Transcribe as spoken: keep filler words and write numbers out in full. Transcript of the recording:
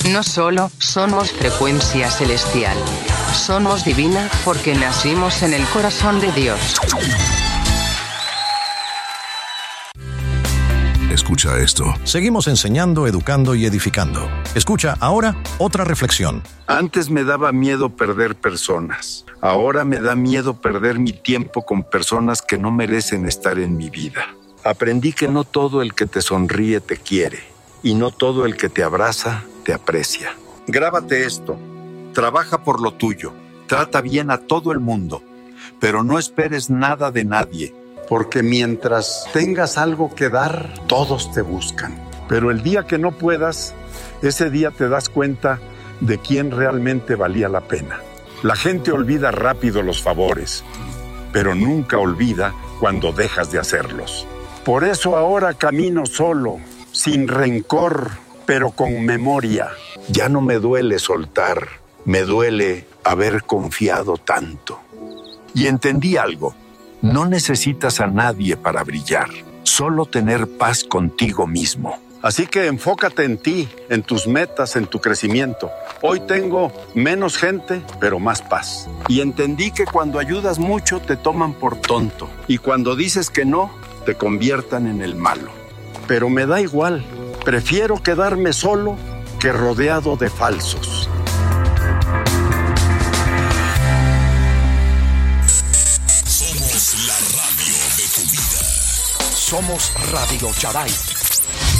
No solo somos frecuencia celestial, somos divina porque nacimos en el corazón de Dios. Escucha esto. Seguimos enseñando, educando y edificando. Escucha ahora otra reflexión. Antes me daba miedo perder personas. Ahora me da miedo perder mi tiempo con personas que no merecen estar en mi vida. Aprendí que no todo el que te sonríe te quiere y no todo el que te abraza te aprecia. Grábate esto. Trabaja por lo tuyo. Trata bien a todo el mundo, pero no esperes nada de nadie. Porque mientras tengas algo que dar, todos te buscan. Pero el día que no puedas, ese día te das cuenta de quién realmente valía la pena. La gente olvida rápido los favores, pero nunca olvida cuando dejas de hacerlos. Por eso ahora camino solo, sin rencor, pero con memoria. Ya no me duele soltar, me duele haber confiado tanto. Y entendí algo. No necesitas a nadie para brillar, solo tener paz contigo mismo. Así que enfócate en ti, en tus metas, en tu crecimiento. Hoy tengo menos gente, pero más paz. Y entendí que cuando ayudas mucho te toman por tonto. Y cuando dices que no, te conviertan en el malo. Pero me da igual. Prefiero quedarme solo que rodeado de falsos. Somos la radio de tu vida. Somos Radio Charay.